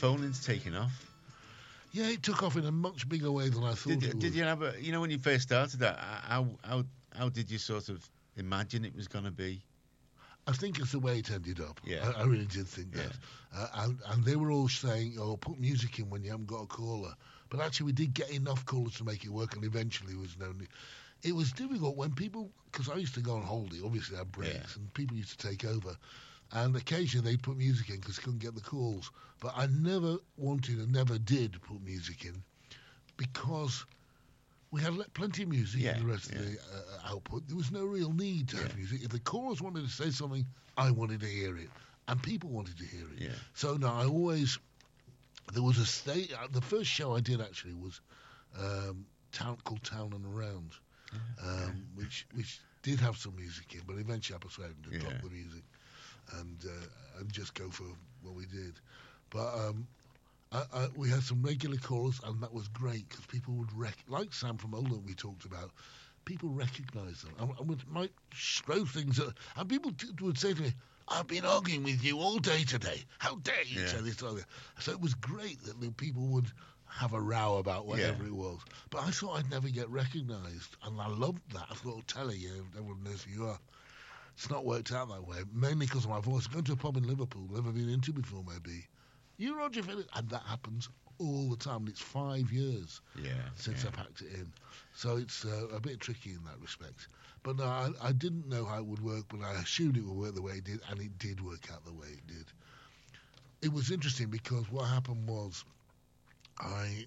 phone-in's taken off. Yeah, it took off in a much bigger way than I thought it would. Did you have when you first started that, how did you sort of imagine it was going to be? I think it's the way it ended up. Yeah. I really did think that. And they were all saying, oh, put music in when you haven't got a caller. But actually, we did get enough callers to make it work, and eventually there was no need. It was difficult when people, because I used to go on holiday, obviously I had breaks, and people used to take over. And occasionally they'd put music in because they couldn't get the calls. But I never wanted and never did put music in because we had plenty of music in the rest of the output. There was no real need to have music. If the callers wanted to say something, I wanted to hear it. And people wanted to hear it. Yeah. So, no, I always... There was a state... The first show I did, actually, was called Town and Around, which did have some music in, but eventually I persuaded them to drop the music and just go for what we did. But we had some regular callers, and that was great because people would like Sam from Oldham we talked about. People recognise them and might throw things at, and people would say to me, "I've been arguing with you all day today. How dare you say this?" So it was great that people would have a row about whatever it was. But I thought I'd never get recognised, and I loved that. I thought, tell you, everyone knows who you are. It's not worked out that way, mainly because of my voice. Going to a pub in Liverpool, never been into before, maybe. You, Roger Phillips, and that happens all the time. And it's 5 years since I packed it in, so it's a bit tricky in that respect. But no, I didn't know how it would work, but I assumed it would work the way it did, and it did work out the way it did. It was interesting because what happened was I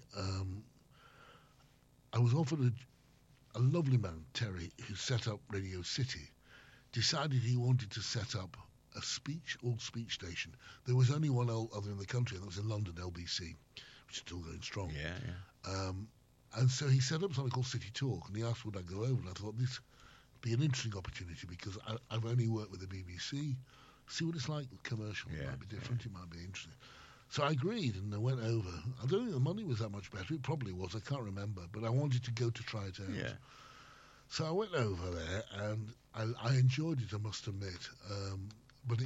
was offered a lovely man, Terry, who set up Radio City. Decided he wanted to set up a all-speech station. There was only one other in the country, and that was in London, LBC, which is still going strong. And so he set up something called City Talk, and he asked would I go over, and I thought this would be an interesting opportunity because I've only worked with the BBC. See what it's like with commercial. It might be different, it might be interesting. So I agreed, and I went over. I don't think the money was that much better. It probably was, I can't remember, but I wanted to go to try it out. So I went over there, and I enjoyed it, I must admit. But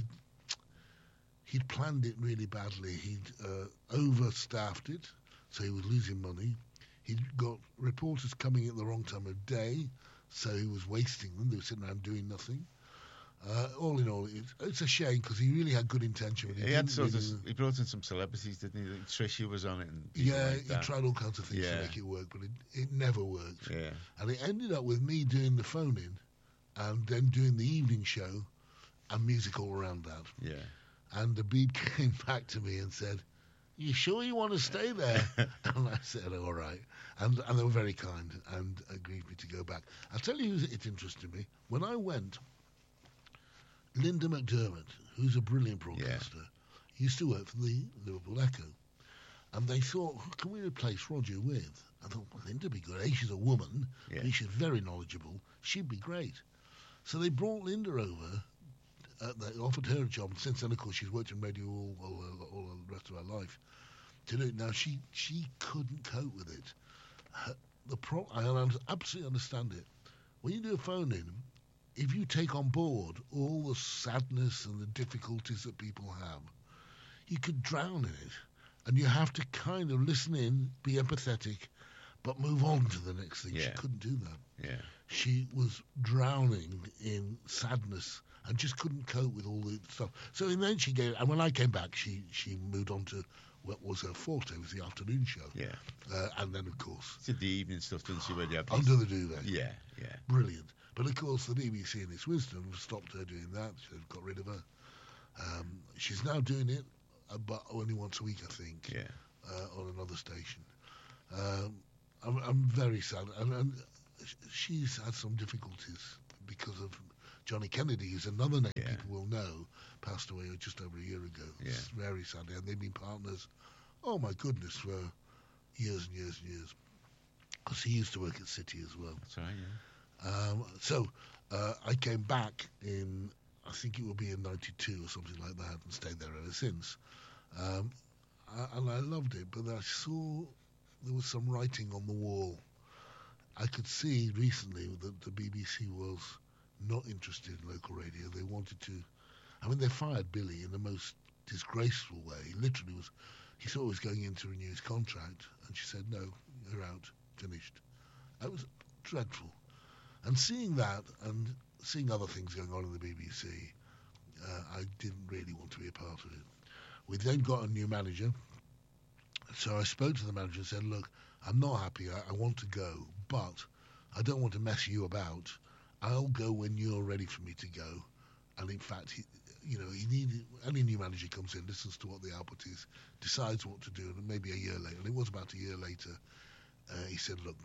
he'd planned it really badly. He'd overstaffed it, so he was losing money. He'd got reporters coming at the wrong time of day, so he was wasting them. They were sitting around doing nothing. All in all, it's a shame because he really had good intention. He brought in some celebrities, didn't he? Trisha was on it. And he tried all kinds of things to make it work, but it never worked. And it ended up with me doing the phone-in and then doing the evening show and music all around that. And the Beeb came back to me and said, "You sure you want to stay there?" And I said, "All right." And they were very kind and agreed me to go back. I'll tell you who it interested me. When I went, Linda McDermott, who's a brilliant broadcaster, used to work for the Liverpool Echo. And they thought, who can we replace Roger with? I thought, well, Linda would be good. She's a woman. She's very knowledgeable. She'd be great. So they brought Linda over. They offered her a job. And since then, of course, she's worked in radio all the rest of her life. To do it. Now, she couldn't cope with it. I absolutely understand it. When you do a phone-in, if you take on board all the sadness and the difficulties that people have, you could drown in it. And you have to kind of listen in, be empathetic, but move on to the next thing. She couldn't do that. She was drowning in sadness and just couldn't cope with all the stuff. So in the end she gave, and when I came back, she moved on to what was her forte, was the afternoon show. And then, of course... She did the evening stuff, didn't she? Under the Duvet. Yeah. Brilliant. But of course, the BBC, in its wisdom, stopped her doing that. She got rid of her. She's now doing it, but only once a week, I think, on another station. I'm very sad, and she's had some difficulties because of Johnny Kennedy, who's another name people will know, passed away just over a year ago. It's very sad, and they've been partners. Oh my goodness, for years and years and years. Because he used to work at City as well. That's right. So I came back in, I think it will be in 92 or something like that, and stayed there ever since. And I loved it, but I saw there was some writing on the wall. I could see recently that the BBC was not interested in local radio. They wanted to... I mean, they fired Billy in the most disgraceful way. He literally was he thought he was going in to renew his contract, and she said, no, you're out, finished. That was dreadful. And seeing that and seeing other things going on in the BBC, I didn't really want to be a part of it. We then got a new manager. So I spoke to the manager and said, look, I'm not happy. I want to go, but I don't want to mess you about. I'll go when you're ready for me to go. And in fact, he needed, any new manager comes in, listens to what the output is, decides what to do, and maybe a year later, and it was about a year later, he said, look,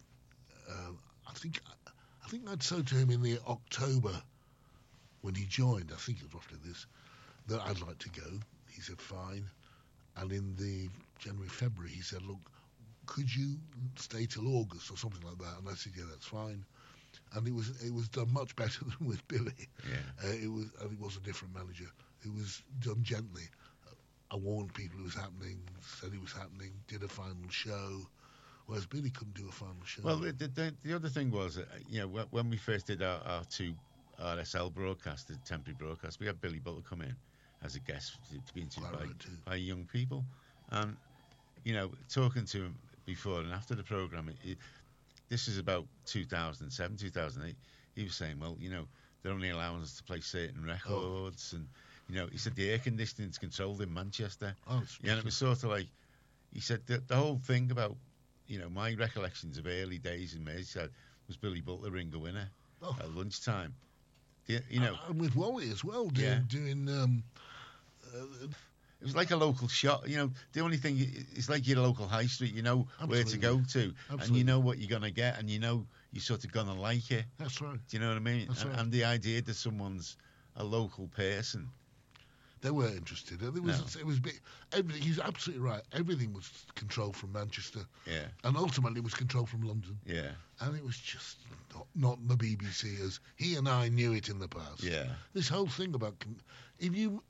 I think I'd said to him in the October when he joined, I think it was roughly this, that I'd like to go. He said, fine. And in the January, February, he said, look, could you stay till August or something like that? And I said, yeah, that's fine. And it was done much better than with Billy. Yeah. It was a different manager. It was done gently. I warned people it was happening, said it was happening, did a final show, whereas Billy couldn't do a final show. Well, the other thing was, when we first did our two RSL broadcasts, the temporary broadcast, we had Billy Butler come in as a guest to be interviewed by young people. And, talking to him before and after the programme, this is about 2007, 2008, he was saying, well, they're only allowing us to play certain records. And, he said the air conditioning's controlled in Manchester. And it was sort of like, he said the whole thing about, my recollections of early days in Merseyside was Billy Butler ring a winner at lunchtime. And with Wally as well, doing it was like a local shop. The only thing, it's like your local high street. You know where to go to, and you know what you're going to get, and you're sort of going to like it. That's right. Do you know what I mean? That's right. And the idea that someone's a local person. They were interested. It was big. Everything. He's absolutely right. Everything was controlled from Manchester. Yeah. And ultimately, it was controlled from London. Yeah. And it was just not the BBC as he and I knew it in the past. Yeah. This whole thing about if you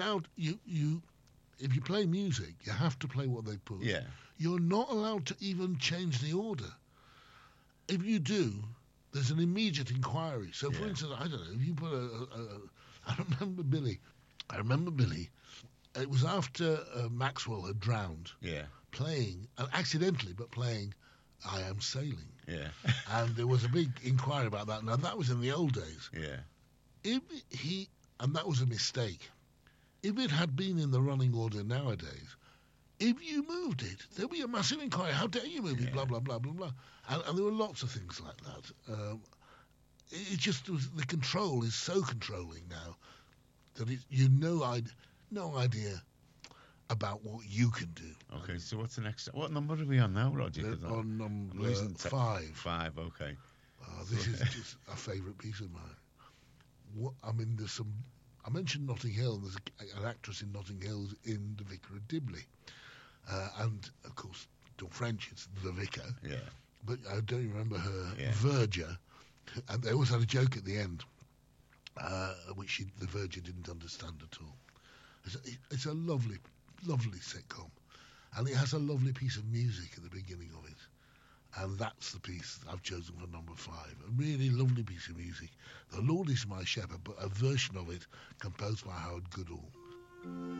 play music, you have to play what they put. Yeah. You're not allowed to even change the order. If you do, there's an immediate inquiry. So, for instance, I don't know, if you put I remember Billy. It was after Maxwell had drowned. Yeah. Playing, accidentally, but playing I Am Sailing. Yeah. And there was a big inquiry about that. Now, that was in the old days. Yeah. And that was a mistake. If it had been in the running order nowadays, if you moved it, there'd be a massive inquiry. How dare you move it? Blah, blah, blah, blah, blah. And there were lots of things like that. It just was, the control is so controlling now that no idea about what you can do. Okay, so what's the next? What number are we on now, Roger? On number 5. 5, okay. This is just a favourite piece of mine. There's some. I mentioned Notting Hill, and there's an actress in Notting Hill in The Vicar of Dibley. And, of course, Dawn French is the vicar. Yeah. But I don't remember her verger. And they always had a joke at the end, which the verger didn't understand at all. It's a lovely, lovely sitcom. And it has a lovely piece of music at the beginning of it. And that's the piece I've chosen for number 5. A really lovely piece of music. The Lord is My Shepherd, but a version of it composed by Howard Goodall.